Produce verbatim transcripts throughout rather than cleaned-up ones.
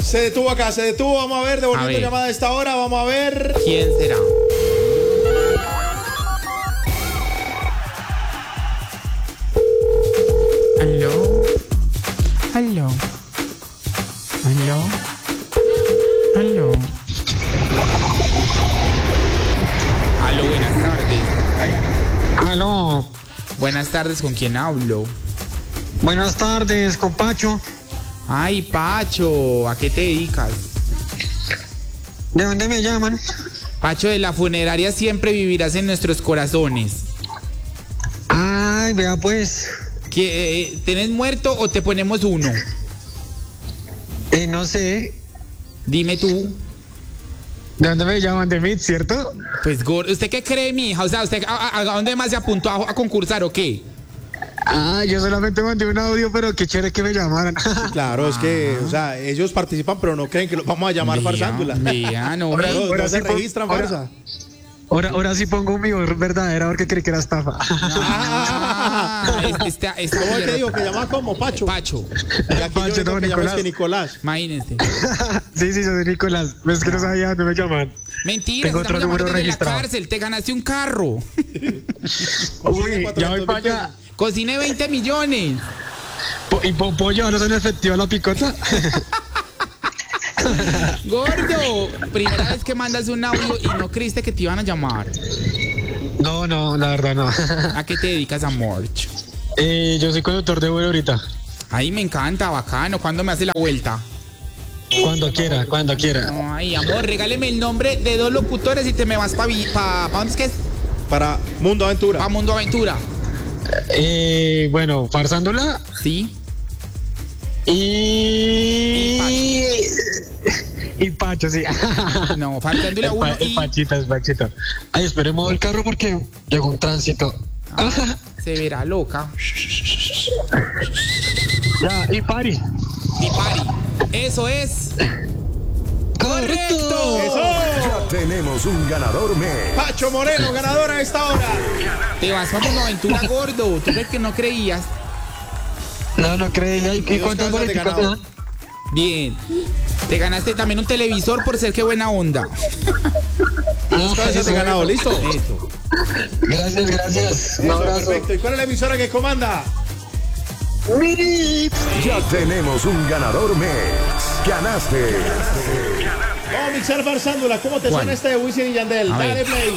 Se detuvo acá, se detuvo. Vamos a ver, devolviendo ver. llamada a esta hora. Vamos a ver. ¿Quién será? ¿Aló? ¿Aló? ¿Aló? ¿Aló? Aló, buenas tardes. Aló, Buenas tardes, ¿con quién hablo? buenas tardes, con Pacho. Ay, Pacho, ¿a qué te dedicas? ¿De dónde me llaman? Pacho, de la funeraria siempre vivirás en nuestros corazones. Ay, vea pues, ¿Qué, eh, ¿Tenés muerto o te ponemos uno? eh, no sé, Dime tú. ¿de dónde me llaman? De Mid, ¿cierto? Pues, Gor- ¿usted qué cree, mi hija? O sea, ¿usted a, a- a dónde más se apuntó a, a concursar o qué? Ah, yo solamente mandé un audio, pero qué chévere que me llamaran. Claro, es que, o sea, ellos participan, pero no creen que los vamos a llamar Vea, farsándula. vea, no, Ahora, ve. no, ahora no se sí pon- registran ahora- farsa. Ahora, ahora sí pongo mi voz verdadera porque creí que era estafa. Ah, este, este, este ¿Cómo te mierda. digo? Que llamas como Pacho. Pacho, Y aquí yo Pacho, digo no, que llames Nicolás. que Nicolás. imagínense. Sí, sí, soy Nicolás. Es que no sabía dónde me llaman. Mentira, Tengo estamos otro llamando número desde la registrado. cárcel, te ganaste un carro. Uy, ya voy para allá. Cociné veinte millones. Po- ¿Y po- puedo llevarlos en efectivo a la picota? Gordo, primera vez que mandas un audio y no creíste que te iban a llamar. No, no, la verdad no. ¿A qué te dedicas, amor? Eh, yo soy conductor de vuelo ahorita. Ay, me encanta, bacano. ¿Cuándo me hace la vuelta? Cuando quiera, cuando quiera. Ay, amor, regáleme el nombre de dos locutores y te me vas para pa, pa, ¿dónde es que es? Para Mundo Aventura. Pa Mundo Aventura. Eh, bueno, farsándola Sí. y... Y Pacho, sí. No, faltándole a El, uno pa- el y... Pachita, es Pachito. Ay, esperemos el carro porque llegó un tránsito. Ah, se verá loca. Ya, y pari. Y pari. Eso es. ¡Correcto! ¡Eso! Ya tenemos un ganador mes. Pacho Moreno, ganador a esta hora. Te vas para Mundo Aventura, gordo. ¿Tú crees que no creías? No, no creía. ¿Y dos cuántas cabezas de boleticas te ganado. dan? Bien. Te ganaste también un televisor por ser que buena onda. Dos cabezas de ganado, ¿listo? Eso. Gracias, gracias. Un Eso, abrazo. perfecto. ¿Y cuál es la emisora que comanda? Miri. Ya tenemos un ganador mes. Ganaste. Vamos a mixar farsándula. ¿Cómo te ¿Cuál? suena este de Wisin y Yandel? A Dale ver. play.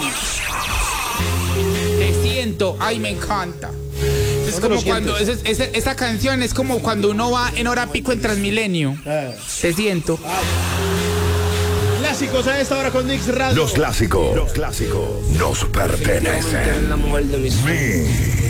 Te siento. Ay, me encanta. Es ¿Dónde como lo cuando... sientes? es- es- esa canción es como cuando uno va en hora pico en Transmilenio. Eh. Te siento. Clásicos a esta hora con Nix Radio. Los clásicos. Los clásicos nos pertenecen. Mi